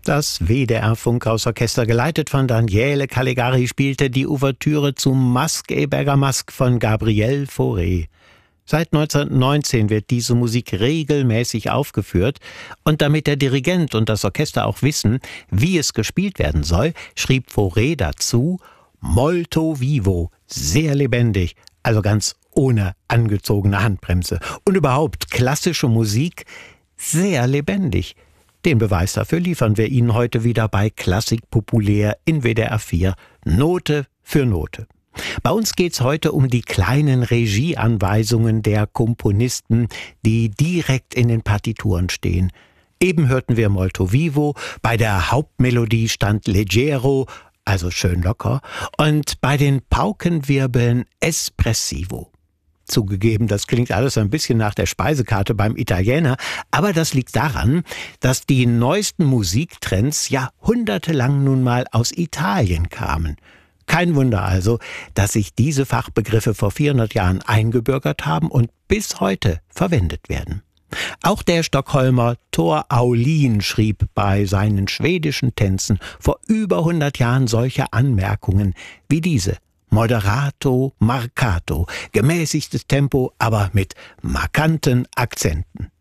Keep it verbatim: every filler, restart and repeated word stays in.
Das W D R-Funkhausorchester, geleitet von Daniele Calegari, spielte die Ouvertüre zu Masque et Bergamasque von Gabriel Fauré. Seit neunzehnhundertneunzehn wird diese Musik regelmäßig aufgeführt, und damit der Dirigent und das Orchester auch wissen, wie es gespielt werden soll, schrieb Fauré dazu: Molto vivo, sehr lebendig, also ganz ohne angezogene Handbremse. Und überhaupt klassische Musik sehr lebendig. Den Beweis dafür liefern wir Ihnen heute wieder bei Klassik populär in W D R vier, Note für Note. Bei uns geht's heute um die kleinen Regieanweisungen der Komponisten, die direkt in den Partituren stehen. Eben hörten wir Molto vivo, bei der Hauptmelodie stand leggero, also schön locker, und bei den Paukenwirbeln espressivo. Zugegeben, das klingt alles ein bisschen nach der Speisekarte beim Italiener, aber das liegt daran, dass die neuesten Musiktrends jahrhundertelang nun mal aus Italien kamen. Kein Wunder also, dass sich diese Fachbegriffe vor vierhundert Jahren eingebürgert haben und bis heute verwendet werden. Auch der Stockholmer Tor Aulin schrieb bei seinen schwedischen Tänzen vor über hundert Jahren solche Anmerkungen wie diese: Moderato marcato, gemäßigtes Tempo, aber mit markanten Akzenten.